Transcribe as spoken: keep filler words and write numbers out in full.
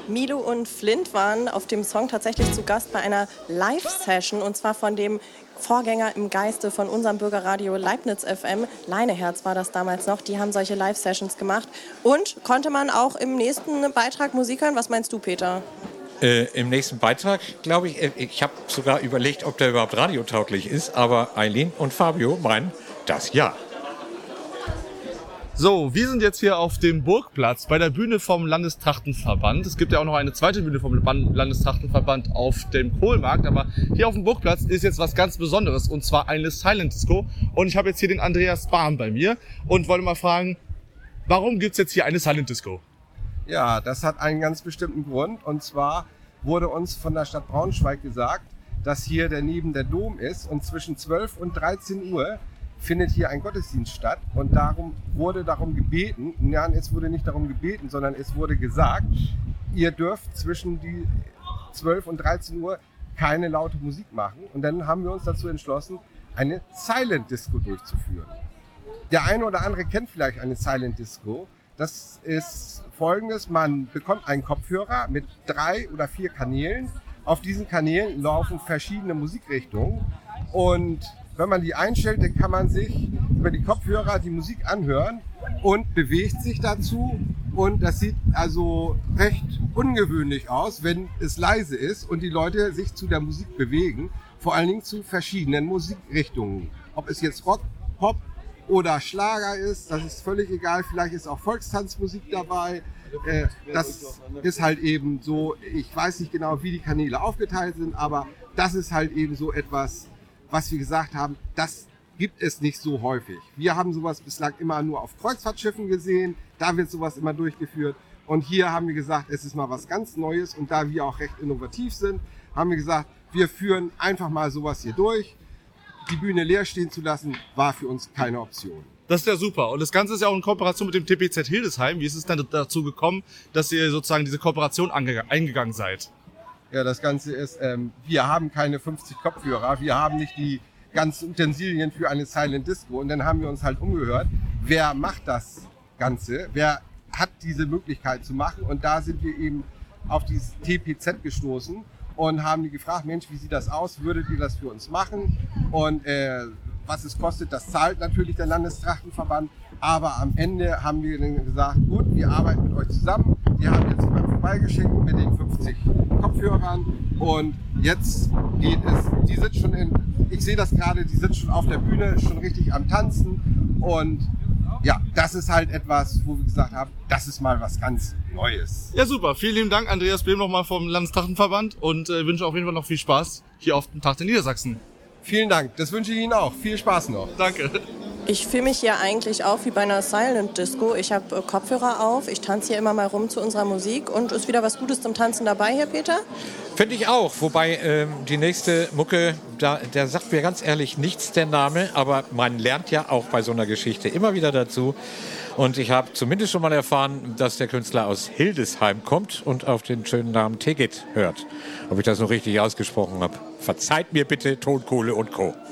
Milo und Flint waren auf dem Song tatsächlich zu Gast bei einer Live-Session und zwar von dem Vorgänger im Geiste von unserem Bürgerradio Leibniz F M. Leineherz war das damals noch. Die haben solche Live-Sessions gemacht. Und konnte man auch im nächsten Beitrag Musik hören? Was meinst du, Peter? Äh, Im nächsten Beitrag, glaube ich, ich habe sogar überlegt, ob der überhaupt radiotauglich ist, aber Eileen und Fabio meinen, das ja. So, wir sind jetzt hier auf dem Burgplatz bei der Bühne vom Landestrachtenverband. Es gibt ja auch noch eine zweite Bühne vom Landestrachtenverband auf dem Kohlmarkt, aber hier auf dem Burgplatz ist jetzt was ganz Besonderes und zwar eine Silent Disco. Und ich habe jetzt hier den Andreas Bahn bei mir und wollte mal fragen, warum gibt's jetzt hier eine Silent Disco? Ja, das hat einen ganz bestimmten Grund und zwar wurde uns von der Stadt Braunschweig gesagt, dass hier daneben der Dom ist und zwischen zwölf und dreizehn Uhr findet hier ein Gottesdienst statt und darum wurde darum gebeten, nein, es wurde nicht darum gebeten, sondern es wurde gesagt, ihr dürft zwischen die zwölf und dreizehn Uhr keine laute Musik machen und dann haben wir uns dazu entschlossen, eine Silent Disco durchzuführen. Der eine oder andere kennt vielleicht eine Silent Disco. Das ist Folgendes, man bekommt einen Kopfhörer mit drei oder vier Kanälen. Auf diesen Kanälen laufen verschiedene Musikrichtungen und wenn man die einstellt, dann kann man sich über die Kopfhörer die Musik anhören und bewegt sich dazu. Und das sieht also recht ungewöhnlich aus, wenn es leise ist und die Leute sich zu der Musik bewegen. Vor allen Dingen zu verschiedenen Musikrichtungen. Ob es jetzt Rock, Pop oder Schlager ist, das ist völlig egal. Vielleicht ist auch Volkstanzmusik dabei. Äh, das ist halt eben so, ich weiß nicht genau, wie die Kanäle aufgeteilt sind, aber das ist halt eben so etwas, was wir gesagt haben, das gibt es nicht so häufig. Wir haben sowas bislang immer nur auf Kreuzfahrtschiffen gesehen, da wird sowas immer durchgeführt. Und hier haben wir gesagt, es ist mal was ganz Neues und da wir auch recht innovativ sind, haben wir gesagt, wir führen einfach mal sowas hier durch. Die Bühne leer stehen zu lassen, war für uns keine Option. Das ist ja super. Und das Ganze ist ja auch in Kooperation mit dem T P Z Hildesheim. Wie ist es dann dazu gekommen, dass ihr sozusagen diese Kooperation eingegangen seid? Ja, das Ganze ist, ähm, wir haben keine fünfzig Kopfhörer, wir haben nicht die ganzen Utensilien für eine Silent Disco und dann haben wir uns halt umgehört, wer macht das Ganze, wer hat diese Möglichkeit zu machen und da sind wir eben auf dieses T P Z gestoßen und haben die gefragt, Mensch, wie sieht das aus, würdet ihr das für uns machen und äh, was es kostet, das zahlt natürlich der Landestrachtenverband, aber am Ende haben wir dann gesagt, gut, wir arbeiten mit euch zusammen, die haben jetzt jemanden vorbeigeschickt mit den fünfzig Kopfhörern und jetzt geht es, die sind schon in, ich sehe das gerade, die sind schon auf der Bühne, schon richtig am Tanzen und ja, das ist halt etwas, wo wir gesagt haben, das ist mal was ganz Neues. Ja, super. Vielen lieben Dank, Andreas Behm nochmal vom Landestrachtenverband und äh, wünsche auf jeden Fall noch viel Spaß hier auf dem Tag der Niedersachsen. Vielen Dank, das wünsche ich Ihnen auch. Viel Spaß noch. Danke. Ich fühle mich hier eigentlich auch wie bei einer Silent Disco. Ich habe äh, Kopfhörer auf, ich tanze hier immer mal rum zu unserer Musik und ist wieder was Gutes zum Tanzen dabei, Herr Peter? Finde ich auch, wobei ähm, die nächste Mucke, da, der sagt mir ganz ehrlich nichts der Name, aber man lernt ja auch bei so einer Geschichte immer wieder dazu. Und ich habe zumindest schon mal erfahren, dass der Künstler aus Hildesheim kommt und auf den schönen Namen Tegit hört. Ob ich das noch richtig ausgesprochen habe. Verzeiht mir bitte Tonkohle und Co.